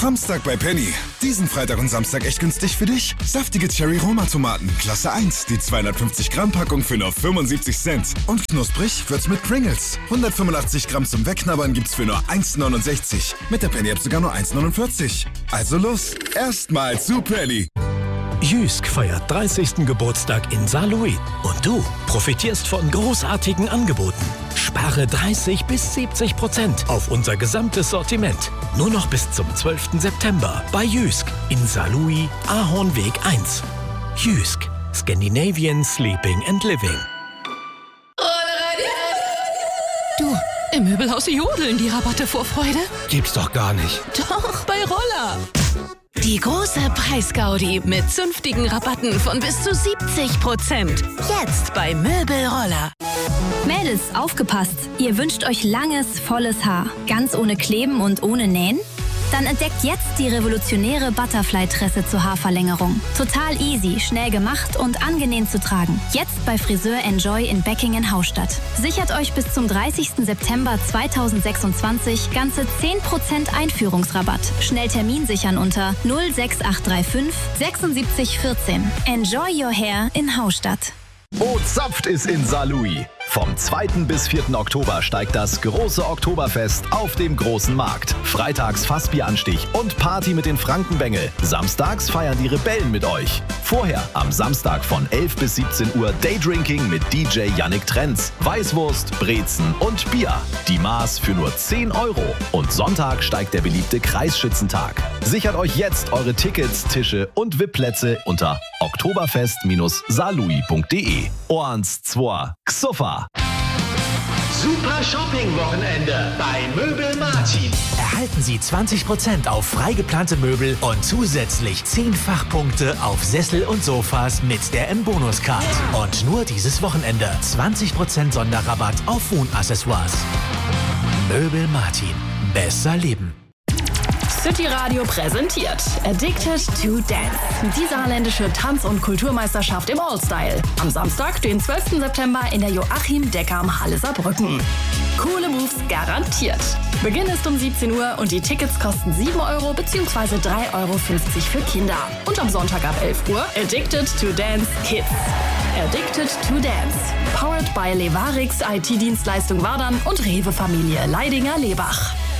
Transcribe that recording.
Samstag bei Penny. Diesen Freitag und Samstag echt günstig für dich. Saftige Cherry-Roma-Tomaten, Klasse 1, die 250-Gramm-Packung für nur 75 Cent. Und knusprig wird's mit Pringles. 185 Gramm zum Wegknabbern gibt's für nur 1,69. Mit der Penny-App sogar nur 1,49. Also los, erstmal zu Penny. Jysk feiert 30. Geburtstag in Saarlouis. Und du profitierst von großartigen Angeboten. Spare 30-70% auf unser gesamtes Sortiment. Nur noch bis zum 12. September bei Jysk in Saarlouis, Ahornweg 1. Jysk, Scandinavian Sleeping and Living. Du, im Möbelhaus jodeln die Rabatte vor Freude. Gibt's doch gar nicht. Doch, bei Roller. Die große Preisgaudi mit zünftigen Rabatten von bis zu 70%. Jetzt bei Möbelroller. Mädels, aufgepasst! Ihr wünscht euch langes, volles Haar. Ganz ohne Kleben und ohne Nähen? Dann entdeckt jetzt die revolutionäre Butterfly-Tresse zur Haarverlängerung. Total easy, schnell gemacht und angenehm zu tragen. Jetzt bei Friseur Enjoy in Beckingen-Haustadt. Sichert euch bis zum 30. September 2026 ganze 10% Einführungsrabatt. Schnell Termin sichern unter 06835 76 14. Enjoy your hair in Haustadt. Oh Zapft ist in Saarlouis. Vom 2. bis 4. Oktober steigt das große Oktoberfest auf dem großen Markt. Freitags Fassbieranstich und Party mit den Frankenbengel. Samstags feiern die Rebellen mit euch. Vorher am Samstag von 11 bis 17 Uhr Daydrinking mit DJ Yannick Trenz, Weißwurst, Brezen und Bier. Die Maß für nur 10 €. Und Sonntag steigt der beliebte Kreisschützentag. Sichert euch jetzt eure Tickets, Tische und VIP-Plätze unter oktoberfest-saarlouis.de. Ohrens 2 Xuffa. Super Shopping-Wochenende bei Möbel Martin. Erhalten Sie 20% auf freigeplante Möbel und zusätzlich 10 Fachpunkte auf Sessel und Sofas mit der M-Bonus-Card. Und nur dieses Wochenende 20% Sonderrabatt auf Wohnaccessoires. Möbel Martin. Besser leben. City Radio präsentiert Addicted to Dance. Die saarländische Tanz- und Kulturmeisterschaft im All-Style. Am Samstag, den 12. September in der Joachim Decker Halle Saarbrücken. Coole Moves garantiert. Beginn ist um 17 Uhr und die Tickets kosten 7 € bzw. 3,50 € für Kinder. Und am Sonntag ab 11 Uhr Addicted to Dance Kids. Addicted to Dance. Powered by Levarix IT-Dienstleistung Wadern und Rewe Familie Leidinger-Lebach.